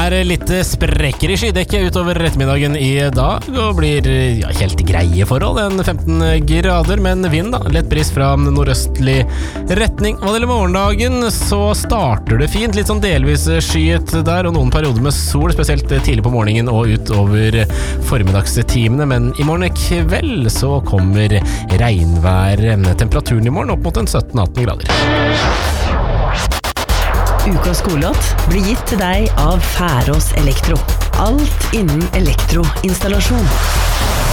litt sprekker I skydekket utover ettermiddagen I dag, og blir helt greie forhold, en 15 grader, men vind da, lett bris fra nordøstlig retning. Hva det gjelder morgendagen, så starter det fint, litt sånn delvis skyet der, og noen perioder med sol, spesielt tidlig på morgenen og utover formiddagstimene, men I morgen kveld så kommer regnvær. Temperaturen I morgen opp mot en 17-18 grader. Ukas skolelåt blir gitt til deg av Færås Elektro. Alt innen elektroinstallasjon.